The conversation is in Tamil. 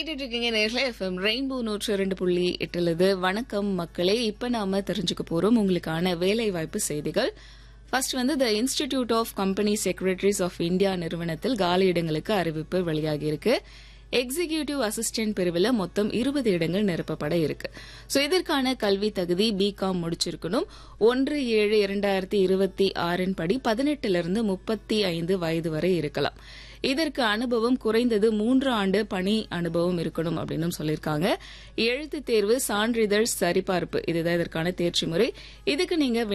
கேட்டுட்டு இருக்கீங்க நேர்ல எஃப்எம் ரெயின்போ 102.8 வணக்கம் மக்களே. இப்ப நாம தெரிஞ்சுக்க போறோம் உங்களுக்கான வேலை வாய்ப்பு செய்திகள். First the institute of company secretaries of India நிறுவனத்தில் காலியிடங்களுக்கு அறிவிப்பு வெளியாகி இருக்கு. எக்ஸிகியூட்டிவ் அசிஸ்டன்ட் பிரிவில் மொத்தம் 20 இடங்கள் நிரப்பப்பட இருக்கு. சோ இதற்கான கல்வி தகுதி பிகாம் முடிச்சிருக்கணும். 1/7/2026 படி 18 35 வயது வரை இருக்கலாம். இதற்கு அனுபவம் குறைந்தது 3 ஆண்டு பணி அனுபவம் இருக்கணும் அப்படின்னு சொல்லியிருக்காங்க. எழுத்து தேர்வு, சான்றிதழ் சரிபார்ப்பு இதுதான் இதற்கான தேர்ச்சி முறை. இதுக்கு நீங்க